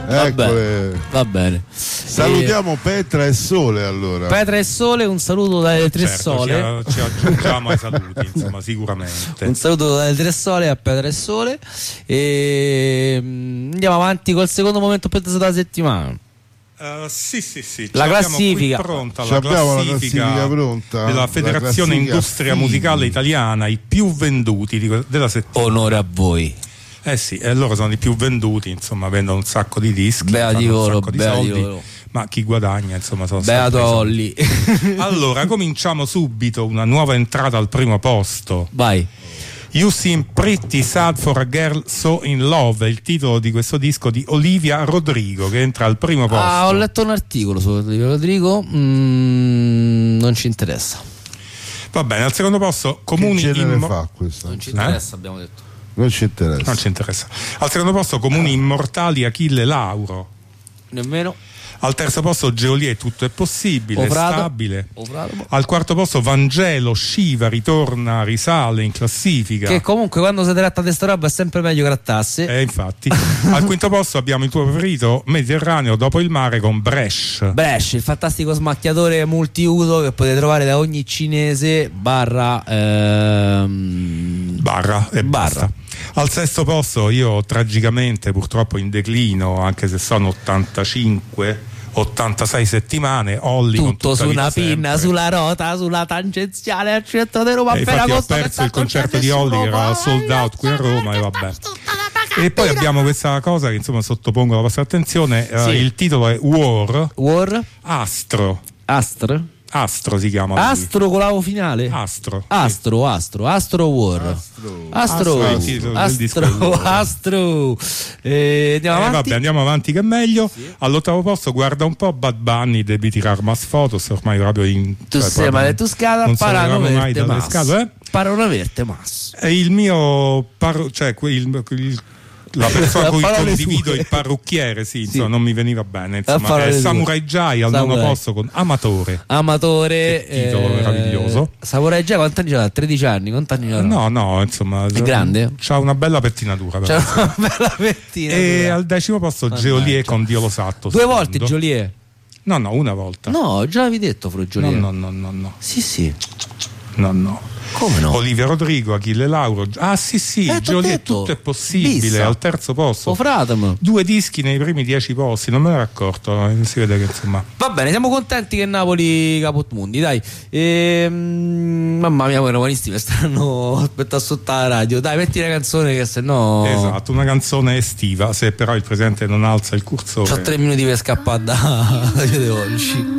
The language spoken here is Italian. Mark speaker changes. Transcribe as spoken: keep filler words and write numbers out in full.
Speaker 1: Va
Speaker 2: Eccole.
Speaker 1: bene, va bene.
Speaker 2: Salutiamo e... Petra e Sole allora.
Speaker 1: Petra e Sole, un saluto dalle Tre
Speaker 3: certo,
Speaker 1: Sole.
Speaker 3: Ci, ci aggiungiamo ai saluti, insomma, sicuramente.
Speaker 1: Un saluto dalle Tre Sole a Petra e Sole. E andiamo avanti col secondo momento per della settimana.
Speaker 3: Uh, sì, sì, sì.
Speaker 1: La classifica
Speaker 3: pronta,
Speaker 2: la
Speaker 3: classifica,
Speaker 2: la classifica pronta
Speaker 3: della Federazione Industria
Speaker 2: fine.
Speaker 3: Musicale Italiana, i più venduti di, della settimana.
Speaker 1: Onore a voi.
Speaker 3: Eh sì, e loro sono i più venduti, insomma, vendono un sacco di dischi,
Speaker 1: beati loro,
Speaker 3: un sacco di soldi,
Speaker 1: loro.
Speaker 3: Ma chi guadagna, insomma, sono
Speaker 1: beato Olli.
Speaker 3: Allora, cominciamo subito una nuova entrata al primo posto.
Speaker 1: Vai.
Speaker 3: You Seem Pretty Sad for a Girl So in Love è il titolo di questo disco di Olivia Rodrigo, che entra al primo posto.
Speaker 1: Ah, ho letto un articolo su Olivia Rodrigo, mm, non ci interessa.
Speaker 3: Va bene, al secondo posto Comuni
Speaker 2: che genere
Speaker 3: immo-
Speaker 2: fa questo?
Speaker 1: Non ci interessa, eh? Abbiamo detto.
Speaker 2: Non ci interessa.
Speaker 3: Non ci interessa. Al secondo posto Comuni Immortali, Achille Lauro.
Speaker 1: Nemmeno.
Speaker 3: Al terzo posto Geolier, Tutto è possibile,
Speaker 1: Ofrado.
Speaker 3: Stabile.
Speaker 1: Ofrado.
Speaker 3: Al quarto posto Vangelo, Shiva, ritorna, risale in classifica.
Speaker 1: Che comunque quando si tratta di sta roba è sempre meglio grattasse.
Speaker 3: Eh, infatti. Al quinto posto abbiamo il tuo preferito, Mediterraneo dopo il mare, con Bresh.
Speaker 1: Bresh, il fantastico smacchiatore multiuso che potete trovare da ogni cinese barra ehm...
Speaker 3: barra e
Speaker 1: barra.
Speaker 3: basta. Al sesto posto io tragicamente, purtroppo in declino, anche se sono ottantacinque ottantasei settimane, Olli
Speaker 1: tutto
Speaker 3: con
Speaker 1: su una
Speaker 3: sempre.
Speaker 1: pinna, sulla rota, sulla tangenziale al centro di Roma.
Speaker 3: E infatti ho perso il concerto di Olli che era sold out qui a Roma e vabbè. E poi abbiamo questa cosa che insomma sottopongo alla vostra attenzione,
Speaker 1: sì.
Speaker 3: uh, il titolo è War,
Speaker 1: War?
Speaker 3: Astro.
Speaker 1: Astro?
Speaker 3: Astro si chiama.
Speaker 1: Astro con la O finale?
Speaker 3: Astro.
Speaker 1: Astro, sì. Astro, Astro War.
Speaker 2: Astro.
Speaker 1: Astro,
Speaker 3: Astro,
Speaker 1: Astro, Astro. Astro. Eh, andiamo
Speaker 3: eh,
Speaker 1: avanti.
Speaker 3: Vabbè, andiamo avanti che è meglio.
Speaker 1: Sì.
Speaker 3: All'ottavo posto, guarda un po', Bad Bunny, devi tirar mas fotos, ormai proprio in...
Speaker 1: Tu
Speaker 3: cioè,
Speaker 1: sei male, tu scada,
Speaker 3: non
Speaker 1: parano
Speaker 3: mai
Speaker 1: verte
Speaker 3: dalle
Speaker 1: mas.
Speaker 3: scatole, eh?
Speaker 1: Parano verte mas.
Speaker 3: E il mio parro- cioè il, il la persona con cui condivido
Speaker 1: sue.
Speaker 3: il parrucchiere, sì,
Speaker 1: Sì.
Speaker 3: insomma, non mi veniva bene. Insomma, è
Speaker 1: sue.
Speaker 3: Samurai Jai al
Speaker 1: Samurai.
Speaker 3: nono posto con Amatore.
Speaker 1: Amatore.
Speaker 3: Che titolo
Speaker 1: eh,
Speaker 3: meraviglioso.
Speaker 1: Samurai Jai quanti anni c'ha? tredici anni? Quanti anni c'ha?
Speaker 3: No, no, insomma.
Speaker 1: È grande?
Speaker 3: C'ha una bella pettinatura.
Speaker 1: C'è
Speaker 3: Però.
Speaker 1: una bella pettina.
Speaker 3: E al decimo posto
Speaker 1: Mannaggia.
Speaker 3: Geolier con Dio lo Satto.
Speaker 1: Due
Speaker 3: secondo.
Speaker 1: volte Geolier?
Speaker 3: No, no, una volta.
Speaker 1: No, già l'avevi detto Fro
Speaker 3: no,
Speaker 1: Geolier.
Speaker 3: no, no, no, no.
Speaker 1: Sì, sì.
Speaker 3: No, no.
Speaker 1: Come no?
Speaker 3: Olivia Rodrigo, Achille Lauro. Ah, sì, sì,
Speaker 1: Eh, t'ho
Speaker 3: Geolier,
Speaker 1: detto.
Speaker 3: tutto è possibile.
Speaker 1: Bissa.
Speaker 3: Al terzo posto.
Speaker 1: Oh, fratem.
Speaker 3: Due dischi nei primi dieci posti, non me ne ero accorto. eh, Si vede che insomma.
Speaker 1: Va bene, siamo contenti che Napoli Caput Mundi, dai. Ehm, mamma mia, i romanisti mi stanno aspettando sotto la radio. Dai, metti la canzone che sennò.
Speaker 3: Esatto, una canzone estiva. Se però il presidente non alza il cursore.
Speaker 1: C'ho tre minuti per scappare da, da Via de Olci.